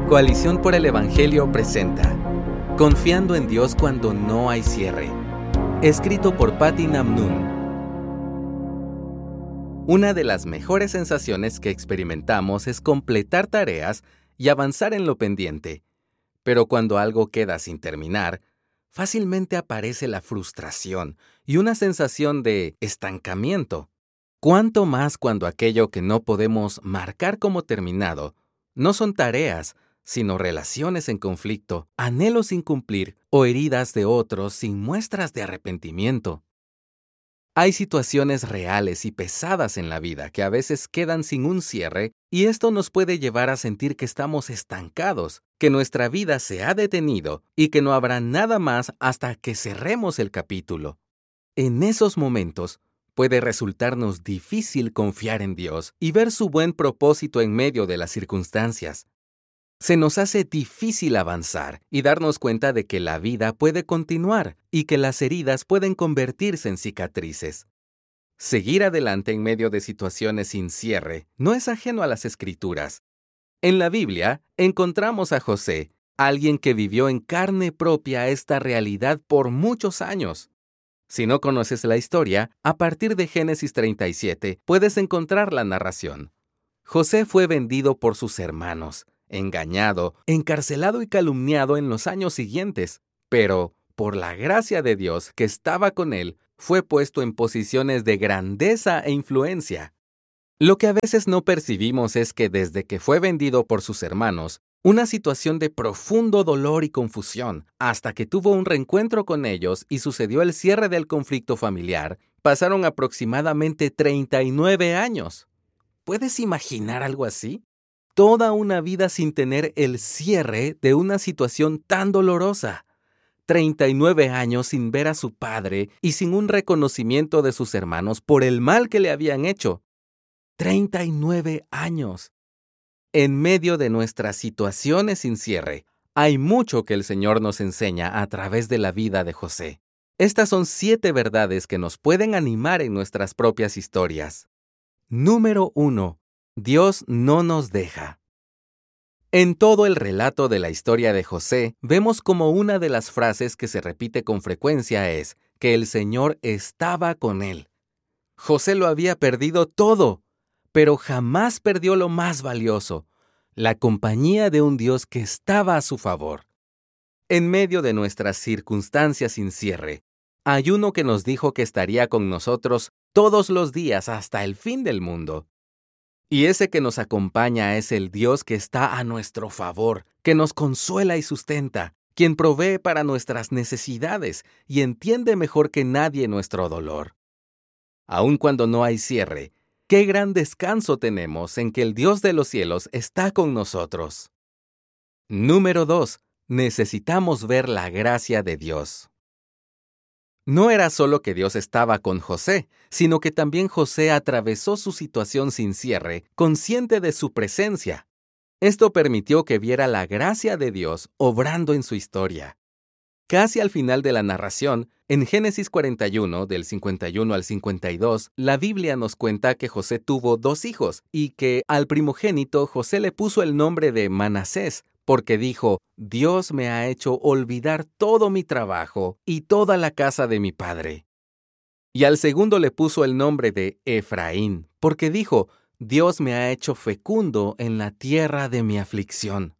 Coalición por el Evangelio presenta Confiando en Dios cuando no hay cierre. Escrito por Patti Namnun. Una de las mejores sensaciones que experimentamos es completar tareas y avanzar en lo pendiente. Pero cuando algo queda sin terminar, fácilmente aparece la frustración y una sensación de estancamiento. Cuánto más cuando aquello que no podemos marcar como terminado no son tareas, sino relaciones en conflicto, anhelos sin cumplir o heridas de otros sin muestras de arrepentimiento. Hay situaciones reales y pesadas en la vida que a veces quedan sin un cierre y esto nos puede llevar a sentir que estamos estancados, que nuestra vida se ha detenido y que no habrá nada más hasta que cerremos el capítulo. En esos momentos, puede resultarnos difícil confiar en Dios y ver su buen propósito en medio de las circunstancias. Se nos hace difícil avanzar y darnos cuenta de que la vida puede continuar y que las heridas pueden convertirse en cicatrices. Seguir adelante en medio de situaciones sin cierre no es ajeno a las Escrituras. En la Biblia encontramos a José, alguien que vivió en carne propia esta realidad por muchos años. Si no conoces la historia, a partir de Génesis 37 puedes encontrar la narración. José fue vendido por sus hermanos, engañado, encarcelado y calumniado en los años siguientes, pero, por la gracia de Dios que estaba con él, fue puesto en posiciones de grandeza e influencia. Lo que a veces no percibimos es que desde que fue vendido por sus hermanos, una situación de profundo dolor y confusión, hasta que tuvo un reencuentro con ellos y sucedió el cierre del conflicto familiar, pasaron aproximadamente 39 años. ¿Puedes imaginar algo así? Toda una vida sin tener el cierre de una situación tan dolorosa. 39 años sin ver a su padre y sin un reconocimiento de sus hermanos por el mal que le habían hecho. 39 años. En medio de nuestras situaciones sin cierre, hay mucho que el Señor nos enseña a través de la vida de José. Estas son 7 verdades que nos pueden animar en nuestras propias historias. Número 1. Dios no nos deja. En todo el relato de la historia de José, vemos como una de las frases que se repite con frecuencia es que el Señor estaba con él. José lo había perdido todo, pero jamás perdió lo más valioso, la compañía de un Dios que estaba a su favor. En medio de nuestras circunstancias sin cierre, hay uno que nos dijo que estaría con nosotros todos los días hasta el fin del mundo. Y ese que nos acompaña es el Dios que está a nuestro favor, que nos consuela y sustenta, quien provee para nuestras necesidades y entiende mejor que nadie nuestro dolor. Aun cuando no hay cierre, qué gran descanso tenemos en que el Dios de los cielos está con nosotros. Número 2. Necesitamos ver la gracia de Dios. No era solo que Dios estaba con José, sino que también José atravesó su situación sin cierre, consciente de su presencia. Esto permitió que viera la gracia de Dios obrando en su historia. Casi al final de la narración, en Génesis 41, del 51 al 52, la Biblia nos cuenta que José tuvo 2 hijos y que al primogénito José le puso el nombre de Manasés, porque dijo, Dios me ha hecho olvidar todo mi trabajo y toda la casa de mi padre. Y al segundo le puso el nombre de Efraín, porque dijo, Dios me ha hecho fecundo en la tierra de mi aflicción.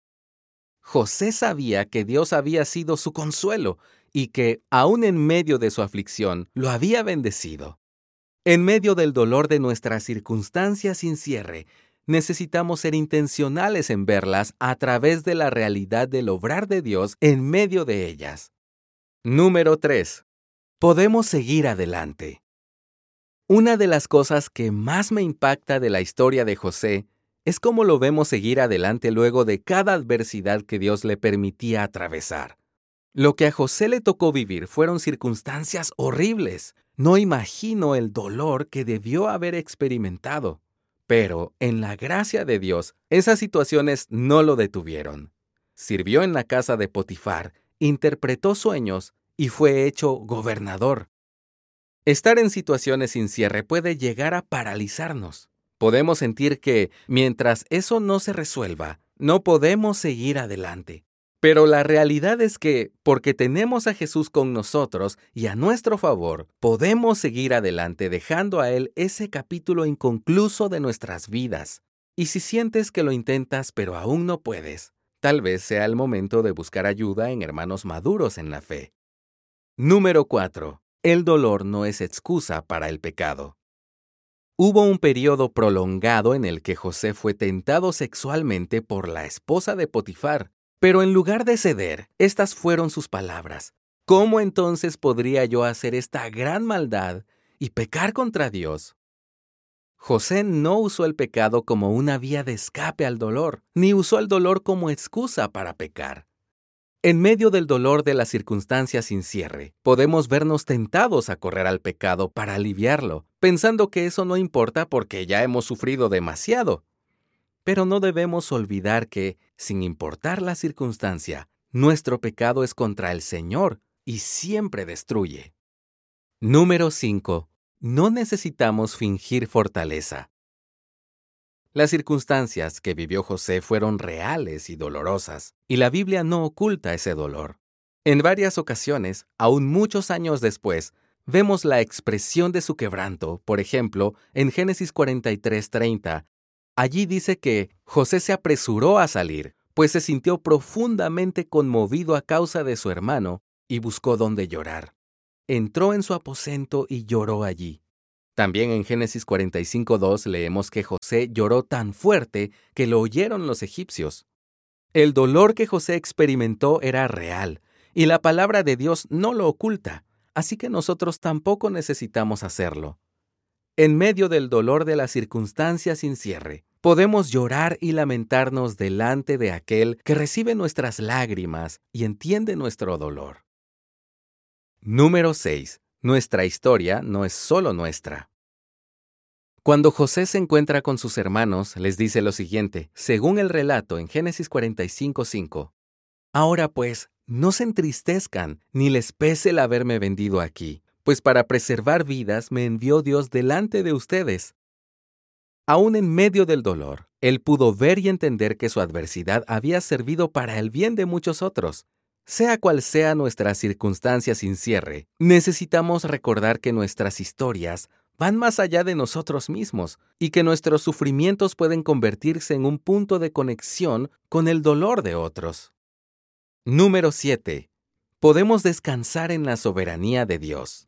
José sabía que Dios había sido su consuelo y que, aun en medio de su aflicción, lo había bendecido. En medio del dolor de nuestras circunstancias sin cierre, necesitamos ser intencionales en verlas a través de la realidad del obrar de Dios en medio de ellas. Número 3. Podemos seguir adelante. Una de las cosas que más me impacta de la historia de José es cómo lo vemos seguir adelante luego de cada adversidad que Dios le permitía atravesar. Lo que a José le tocó vivir fueron circunstancias horribles. No imagino el dolor que debió haber experimentado. Pero, en la gracia de Dios, esas situaciones no lo detuvieron. Sirvió en la casa de Potifar, interpretó sueños y fue hecho gobernador. Estar en situaciones sin cierre puede llegar a paralizarnos. Podemos sentir que, mientras eso no se resuelva, no podemos seguir adelante. Pero la realidad es que, porque tenemos a Jesús con nosotros y a nuestro favor, podemos seguir adelante dejando a Él ese capítulo inconcluso de nuestras vidas. Y si sientes que lo intentas pero aún no puedes, tal vez sea el momento de buscar ayuda en hermanos maduros en la fe. Número 4. El dolor no es excusa para el pecado. Hubo un periodo prolongado en el que José fue tentado sexualmente por la esposa de Potifar, pero en lugar de ceder, estas fueron sus palabras. ¿Cómo entonces podría yo hacer esta gran maldad y pecar contra Dios? José no usó el pecado como una vía de escape al dolor, ni usó el dolor como excusa para pecar. En medio del dolor de las circunstancias sin cierre, podemos vernos tentados a correr al pecado para aliviarlo, pensando que eso no importa porque ya hemos sufrido demasiado. Pero no debemos olvidar que, sin importar la circunstancia, nuestro pecado es contra el Señor y siempre destruye. Número 5. No necesitamos fingir fortaleza. Las circunstancias que vivió José fueron reales y dolorosas, y la Biblia no oculta ese dolor. En varias ocasiones, aún muchos años después, vemos la expresión de su quebranto, por ejemplo, en Génesis 43:30. Allí dice que José se apresuró a salir, pues se sintió profundamente conmovido a causa de su hermano, y buscó dónde llorar. Entró en su aposento y lloró allí. También en Génesis 45:2 leemos que José lloró tan fuerte que lo oyeron los egipcios. El dolor que José experimentó era real, y la palabra de Dios no lo oculta, así que nosotros tampoco necesitamos hacerlo. En medio del dolor de las circunstancias sin cierre, podemos llorar y lamentarnos delante de aquel que recibe nuestras lágrimas y entiende nuestro dolor. Número 6. Nuestra historia no es solo nuestra. Cuando José se encuentra con sus hermanos, les dice lo siguiente, según el relato en Génesis 45:5. Ahora pues, no se entristezcan, ni les pese el haberme vendido aquí, pues para preservar vidas me envió Dios delante de ustedes. Aún en medio del dolor, él pudo ver y entender que su adversidad había servido para el bien de muchos otros. Sea cual sea nuestra circunstancia sin cierre, necesitamos recordar que nuestras historias van más allá de nosotros mismos y que nuestros sufrimientos pueden convertirse en un punto de conexión con el dolor de otros. Número 7. Podemos descansar en la soberanía de Dios.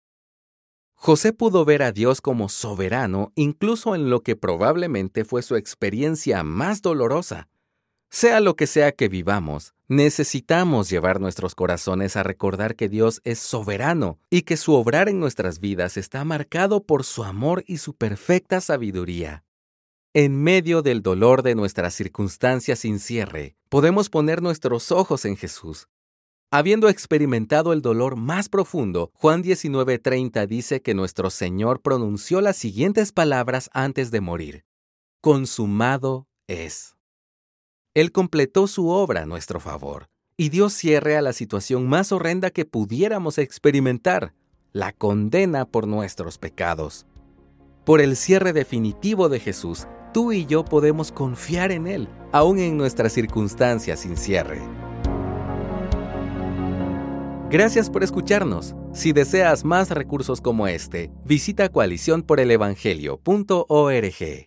José pudo ver a Dios como soberano incluso en lo que probablemente fue su experiencia más dolorosa. Sea lo que sea que vivamos, necesitamos llevar nuestros corazones a recordar que Dios es soberano y que su obrar en nuestras vidas está marcado por su amor y su perfecta sabiduría. En medio del dolor de nuestras circunstancias sin cierre, podemos poner nuestros ojos en Jesús. Habiendo experimentado el dolor más profundo, Juan 19:30 dice que nuestro Señor pronunció las siguientes palabras antes de morir: consumado es. Él completó su obra a nuestro favor y dio cierre a la situación más horrenda que pudiéramos experimentar, la condena por nuestros pecados. Por el cierre definitivo de Jesús, tú y yo podemos confiar en Él, aún en nuestras circunstancias sin cierre. Gracias por escucharnos. Si deseas más recursos como este, visita coaliciónporelevangelio.org.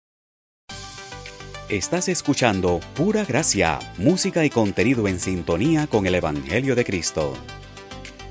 Estás escuchando Pura Gracia, música y contenido en sintonía con el Evangelio de Cristo.